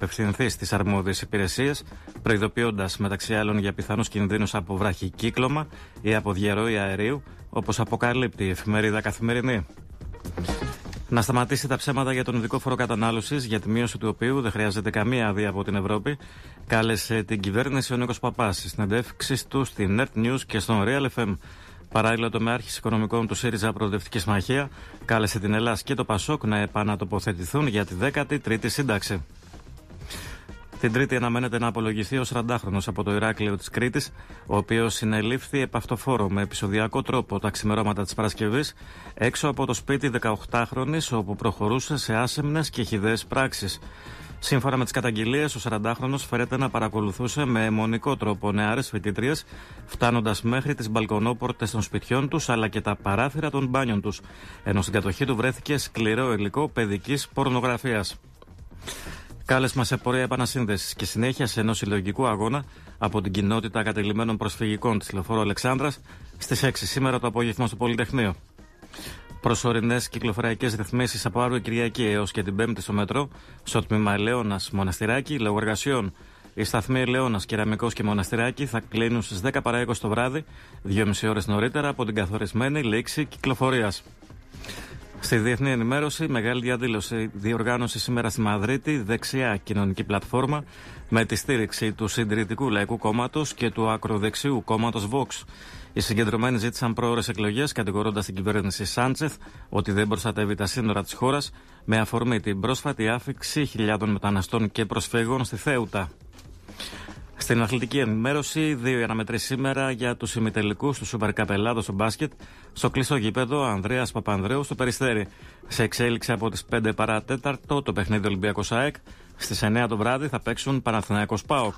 απευθυνθεί στις αρμόδιες υπηρεσίες, προειδοποιώντας μεταξύ άλλων για πιθανούς κινδύνους από βραχικύκλωμα ή από διαρροή αερίου, όπως αποκαλύπτει η εφημερίδα Καθημερινή. Να σταματήσει τα ψέματα για τον ειδικό φόρο κατανάλωσης, για τη μείωση του οποίου δεν χρειάζεται καμία άδεια από την Ευρώπη, κάλεσε την κυβέρνηση ο Νίκος Παπάς στις συνεντεύξεις του στην Nerd News και στον Real FM. Παράλληλα, το τομεάρχης οικονομικών του ΣΥΡΙΖΑ Προοδευτική Συμμαχία κάλεσε την Ελλάδα και το ΠΑΣΟΚ να επανατοποθετηθούν για τη 13η σύνταξη. Την Τρίτη αναμένεται να απολογηθεί ο 40χρονος από το Ηράκλειο της Κρήτης, ο οποίος συνελήφθη επαυτοφόρο με επεισοδιακό τρόπο τα ξημερώματα της Παρασκευής έξω από το σπίτι 18χρονης, όπου προχωρούσε σε άσεμνες και χυδαίες πράξεις. Σύμφωνα με τις καταγγελίες, ο 40χρονος φέρεται να παρακολουθούσε με αιμονικό τρόπο νεάρες φοιτήτριες, φτάνοντας μέχρι τις μπαλκονόπορτες των σπιτιών τους αλλά και τα παράθυρα των μπάνιων τους, ενώ στην κατοχή του βρέθηκε σκληρό υλικό παιδικής πορνογραφίας. Κάλεσμα σε πορεία επανασύνδεσης και συνέχεια σε ενός συλλογικού αγώνα από την κοινότητα κατελημμένων προσφυγικών της Λεωφόρου Αλεξάνδρας στις 6 σήμερα το απόγευμα στο Πολυτεχνείο. Προσωρινές κυκλοφοριακές ρυθμίσεις από αύριο Κυριακή έως και την Πέμπτη στο μετρό, στο τμήμα Ελαιώνας Μοναστηράκι, λόγω εργασιών. Οι σταθμοί Ελαιώνας, Κεραμικός και Μοναστηράκι θα κλείνουν στις 10 παρά 20 το βράδυ, 2,5 ώρες νωρίτερα από την καθορισμένη λήξη κυκλοφορίας. Στη διεθνή ενημέρωση, μεγάλη διαδήλωση διοργάνωση σήμερα στη Μαδρίτη, δεξιά κοινωνική πλατφόρμα, με τη στήριξη του Συντηρητικού Λαϊκού Κόμματος και του ακροδεξιού κόμματος Vox. Οι συγκεντρωμένοι ζήτησαν πρόωρες εκλογές, κατηγορώντας την κυβέρνηση Σάντσεθ ότι δεν προστατεύει τα σύνορα της χώρας, με αφορμή την πρόσφατη άφιξη χιλιάδων μεταναστών και προσφύγων στη Θέουτα. Στην αθλητική ενημέρωση, 2 οι αναμετρήσεις σήμερα για τους ημιτελικούς του Super Cup Ελλάδος στο μπάσκετ, στο κλειστό γήπεδο Ανδρέας Παπανδρέου στο Περιστέρι. Σε εξέλιξη από τις 5 παρά 4 το παιχνίδι Ολυμπιακός ΑΕΚ. Στις 9 το βράδυ θα παίξουν Παναθηναϊκός ΠΑΟΚ.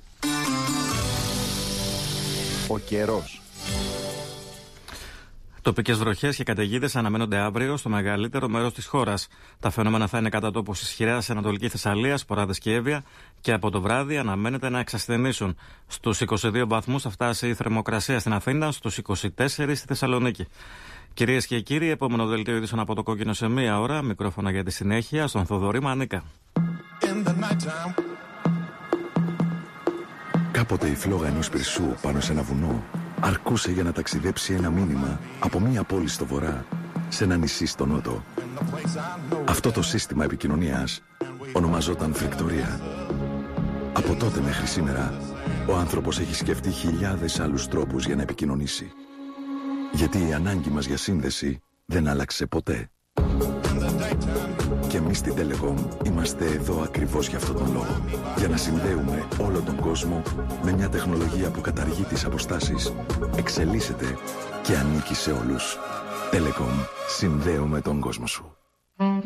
Ο καιρός. Τοπικές βροχές και καταιγίδες αναμένονται αύριο στο μεγαλύτερο μέρος της χώρας. Τα φαινόμενα θα είναι κατά τόπους ισχυρά σε Ανατολική Θεσσαλία, Σποράδες και Εύβοια, και από το βράδυ αναμένεται να εξασθενήσουν. Στους 22 βαθμούς θα φτάσει η θερμοκρασία στην Αθήνα, στους 24 στη Θεσσαλονίκη. Κυρίες και κύριοι, επόμενο δελτίο ειδήσεων από το Κόκκινο σε 1 ώρα. Μικρόφωνα για τη συνέχεια στον Θοδωρή Μανίκα. Κάποτε η φλόγα ενός πυρσού πάνω σε ένα βουνό αρκούσε για να ταξιδέψει ένα μήνυμα από μία πόλη στο βορρά σε ένα νησί στο νότο. Αυτό το σύστημα επικοινωνίας ονομαζόταν φρικτορία. Από τότε μέχρι σήμερα, ο άνθρωπος έχει σκεφτεί χιλιάδες άλλους τρόπους για να επικοινωνήσει. Γιατί η ανάγκη μας για σύνδεση δεν άλλαξε ποτέ. Και εμείς στην Telecom είμαστε εδώ ακριβώς για αυτόν τον λόγο. Για να συνδέουμε όλο τον κόσμο με μια τεχνολογία που καταργεί τις αποστάσεις, εξελίσσεται και ανήκει σε όλους. Telecom, συνδέουμε τον κόσμο σου.